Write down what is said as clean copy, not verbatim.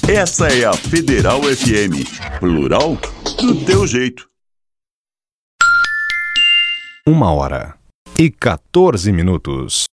Essa é a Federal FM, plural do teu jeito. 1h14.